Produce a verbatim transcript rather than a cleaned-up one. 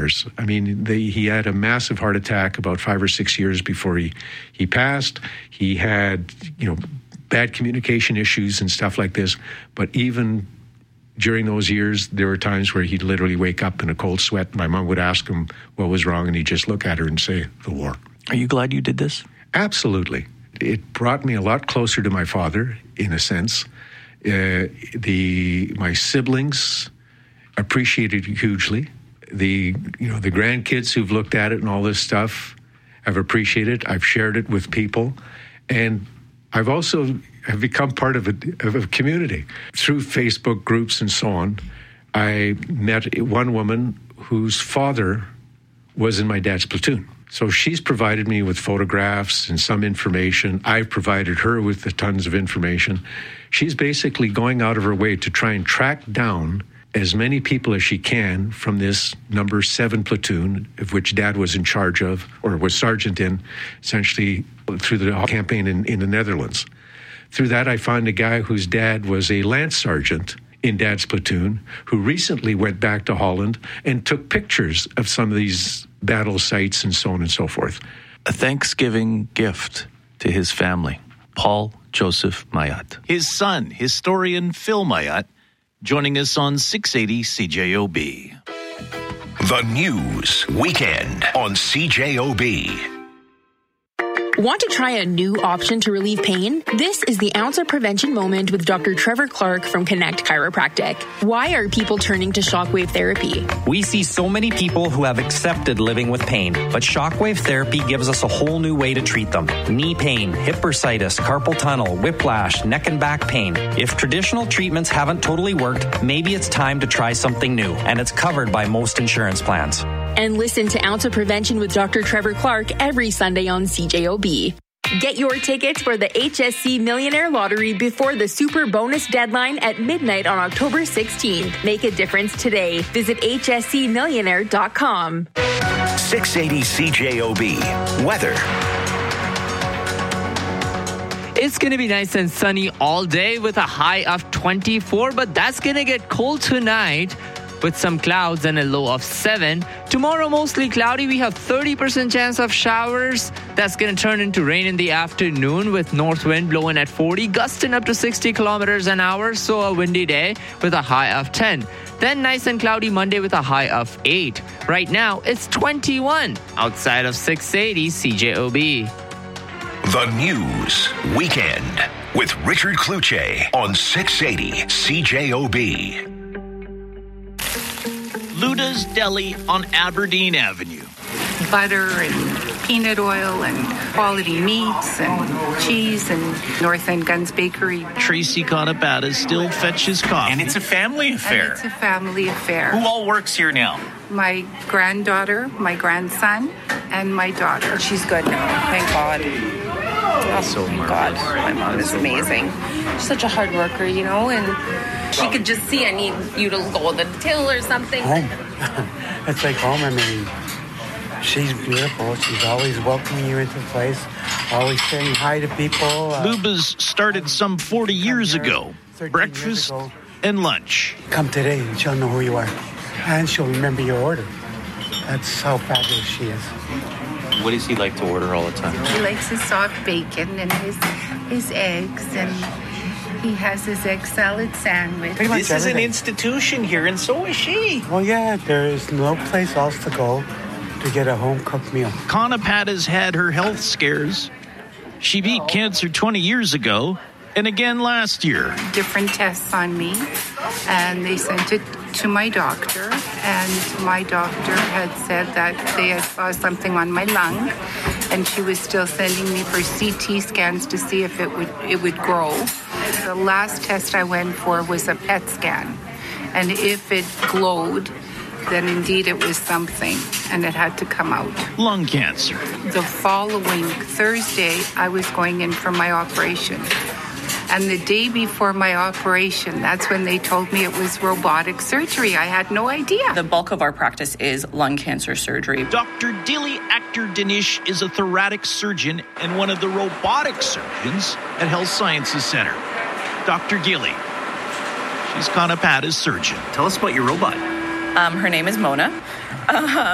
years. I mean, they, he had a massive heart attack about five or six years before he, he passed. He had, you know, bad communication issues and stuff like this. But even during those years, there were times where he'd literally wake up in a cold sweat. My mom would ask him what was wrong, and he'd just look at her and say, the war. Are you glad you did this? Absolutely. It brought me a lot closer to my father, in a sense. Uh, the my siblings appreciated it hugely. The you know the grandkids who've looked at it and all this stuff have appreciated it. I've shared it with people, and I've also have become part of a, of a community. Through Facebook groups and so on, I met one woman whose father was in my dad's platoon. So she's provided me with photographs and some information. I've provided her with the tons of information. She's basically going out of her way to try and track down as many people as she can from this number seven platoon, of which Dad was in charge of, or was sergeant in, essentially through the campaign in, in the Netherlands. Through that, I found a guy whose dad was a lance sergeant in Dad's platoon, who recently went back to Holland and took pictures of some of these battle sites and so on and so forth. A Thanksgiving gift to his family, Paul Joseph Maillotte. His son, historian Phil Maillotte, joining us on six eighty C J O B. The News Weekend on C J O B. Want to try a new option to relieve pain? This is the Ounce of Prevention Moment with Doctor Trevor Clark from Connect Chiropractic. Why are people turning to shockwave therapy? We see so many people who have accepted living with pain, but shockwave therapy gives us a whole new way to treat them. Knee pain, hip bursitis, carpal tunnel, whiplash, neck and back pain. If traditional treatments haven't totally worked, maybe it's time to try something new, and it's covered by most insurance plans. And listen to Ounce of Prevention with Doctor Trevor Clark every Sunday on C J O B. Get your tickets for the H S C Millionaire Lottery before the Super Bonus deadline at midnight on October sixteenth. Make a difference today. Visit H S C millionaire dot com. six eighty C J O B. Weather. It's going to be nice and sunny all day with a high of twenty-four, but that's going to get cold tonight with some clouds and a low of seven. Tomorrow, mostly cloudy. We have thirty percent chance of showers. That's going to turn into rain in the afternoon with north wind blowing at forty, gusting up to sixty kilometers an hour. So a windy day with a high of ten. Then nice and cloudy Monday with a high of eight. Right now, it's twenty-one outside of six eighty C J O B. The News Weekend with Richard Cloutier on six eighty C J O B. Luda's Deli on Aberdeen Avenue. Butter and peanut oil and quality meats and cheese and North End Guns Bakery. Tracy Conapata still fetches coffee. And it's a family affair. And it's a family affair. Who all works here now? My granddaughter, my grandson, and my daughter. She's good now, thank God. Oh, so thank God. My mom is amazing. She's such a hard worker, you know, and she could just see I need you to go to the till or something. Home. It's like home. I mean, she's beautiful. She's always welcoming you into the place, always saying hi to people. Uh, Luba's started some forty years ago. Breakfast ago. and lunch. Come today and she'll know who you are. And she'll remember your order. That's how fabulous she is. What does he like to order all the time? He likes his soft bacon and his his eggs, and he has his egg salad sandwich. This is everything. an institution here, and so is she. Well, yeah, there is no place else to go to get a home-cooked meal. Conapata's had her health scares. She beat cancer twenty years ago and again last year. Different tests on me, and they sent it to my doctor, and my doctor had said that they had saw something on my lung, and she was still sending me for C T scans to see if it would it would grow. The last test I went for was a P E T scan, and if it glowed, then indeed it was something, and it had to come out. Lung cancer. The following Thursday, I was going in for my operation. And the day before my operation, that's when they told me it was robotic surgery. I had no idea. The bulk of our practice is lung cancer surgery. Doctor Dili Akhtar Danish is a thoracic surgeon and one of the robotic surgeons at Health Sciences Center. Doctor Gilly. She's Conapata's surgeon. Tell us about your robot. Um, her name is Mona. Uh,